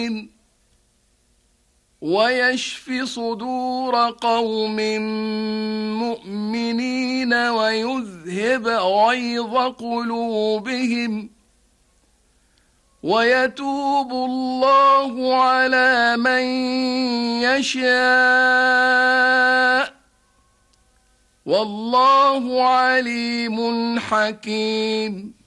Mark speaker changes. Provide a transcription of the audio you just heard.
Speaker 1: ويشف صدور قوم مؤمنين ويذهب غيظ قلوبهم ويتوب الله على من يشاء والله عليم حكيم.